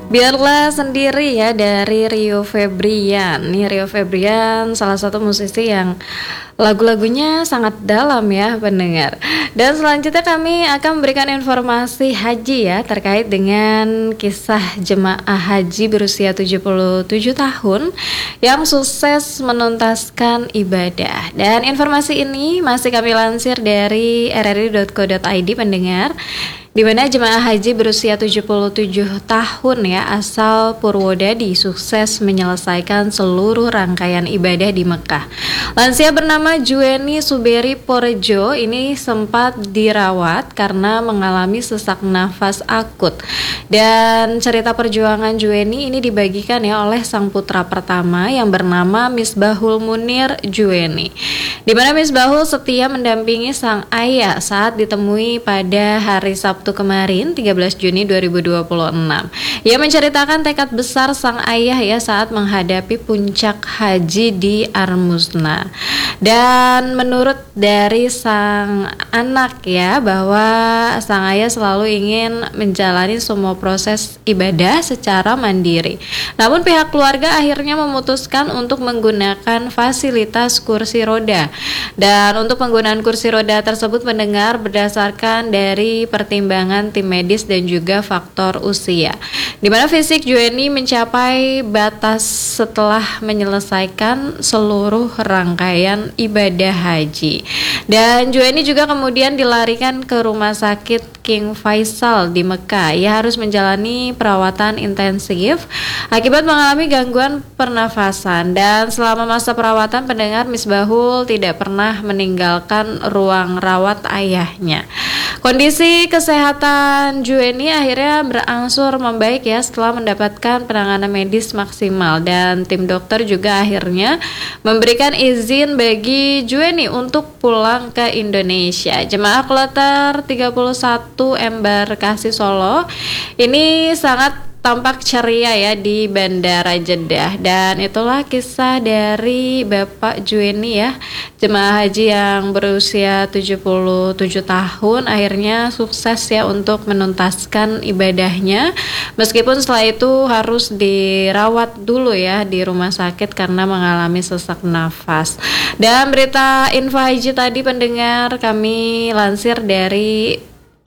Biarlah Sendiri ya dari Rio Febrian. Nih Rio Febrian salah satu musisi yang lagu-lagunya sangat dalam ya pendengar. Dan selanjutnya kami akan memberikan informasi haji ya terkait dengan kisah jemaah haji berusia 77 tahun yang sukses menuntaskan ibadah. Dan informasi ini masih kami lansir dari rri.co.id pendengar, di mana jemaah haji berusia 77 tahun ya asal Purwodadi sukses menyelesaikan seluruh rangkaian ibadah di Mekah. Lansia bernama Jueni Suberi Porejo ini sempat dirawat karena mengalami sesak nafas akut. Dan cerita perjuangan Jueni ini dibagikan ya oleh sang putra pertama yang bernama Misbahul Munir Jueni, di mana Misbahul setia mendampingi sang ayah saat ditemui pada hari Sabtu kemarin 13 Juni 2026. Ia menceritakan tekad besar sang ayah ya saat menghadapi puncak haji di Armuzna. Dan menurut dari sang anak ya, bahwa sang ayah selalu ingin menjalani semua proses ibadah secara mandiri. Namun pihak keluarga akhirnya memutuskan untuk menggunakan fasilitas kursi roda. Dan untuk penggunaan kursi roda tersebut mendengar berdasarkan dari pertimbangan tim medis dan juga faktor usia, di mana fisik Jueni mencapai batas setelah menyelesaikan seluruh rangkaian ibadah haji. Dan Jueni juga kemudian dilarikan ke rumah sakit King Faisal di Mekah. Ia harus menjalani perawatan intensif akibat mengalami gangguan pernafasan. Dan selama masa perawatan pendengar, Misbahul tidak pernah meninggalkan ruang rawat ayahnya. Kondisi kesehatan Jueni akhirnya berangsur membaik ya setelah mendapatkan penanganan medis maksimal, dan tim dokter juga akhirnya memberikan izin bagi Jueni untuk pulang ke Indonesia. Jemaah kloter 31 Embarkasi Solo ini sangat tampak ceria ya di Bandara Jeddah. Dan itulah kisah dari Bapak Jueni ya, jemaah haji yang berusia 77 tahun akhirnya sukses ya untuk menuntaskan ibadahnya, meskipun setelah itu harus dirawat dulu ya di rumah sakit karena mengalami sesak nafas. Dan berita info haji tadi pendengar kami lansir dari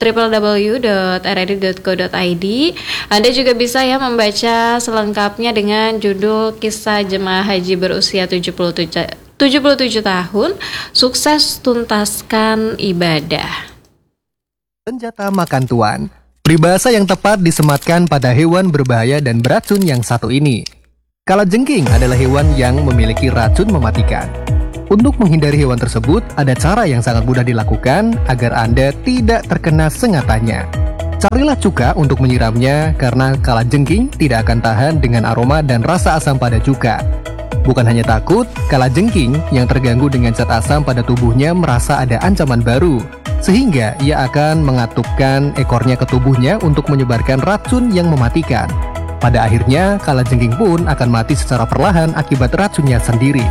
www.rri.co.id. Anda juga bisa ya membaca selengkapnya dengan judul Kisah Jemaah Haji Berusia 77 tahun Sukses Tuntaskan Ibadah. Senjata makan tuan, peribahasa yang tepat disematkan pada hewan berbahaya dan beracun yang satu ini. Kalajengking adalah hewan yang memiliki racun mematikan. Untuk menghindari hewan tersebut, ada cara yang sangat mudah dilakukan agar Anda tidak terkena sengatannya. Carilah cuka untuk menyiramnya karena kalajengking tidak akan tahan dengan aroma dan rasa asam pada cuka. Bukan hanya takut, kalajengking yang terganggu dengan zat asam pada tubuhnya merasa ada ancaman baru, sehingga ia akan mengatupkan ekornya ke tubuhnya untuk menyebarkan racun yang mematikan. Pada akhirnya, kalajengking pun akan mati secara perlahan akibat racunnya sendiri.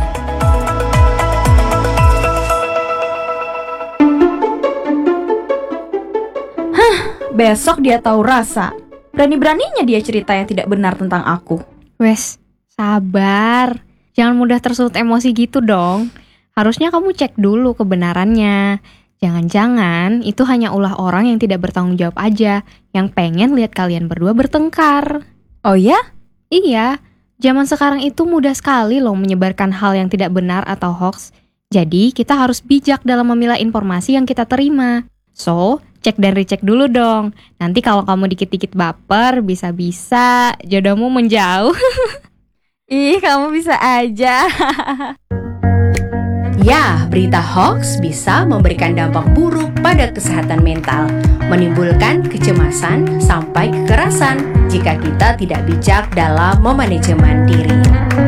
Besok dia tahu rasa. Berani-beraninya dia cerita yang tidak benar tentang aku. Wes, sabar. Jangan mudah tersulut emosi gitu dong. Harusnya kamu cek dulu kebenarannya. Jangan-jangan itu hanya ulah orang yang tidak bertanggung jawab aja, yang pengen lihat kalian berdua bertengkar. Oh ya? Iya, zaman sekarang itu mudah sekali loh menyebarkan hal yang tidak benar atau hoax. Jadi kita harus bijak dalam memilah informasi yang kita terima. So, cek dan recheck dulu dong. Nanti kalau kamu dikit-dikit baper, bisa-bisa jodohmu menjauh. Ih, kamu bisa aja. Ya, berita hoax bisa memberikan dampak buruk pada kesehatan mental, menimbulkan kecemasan sampai kekerasan jika kita tidak bijak dalam memanajemen diri.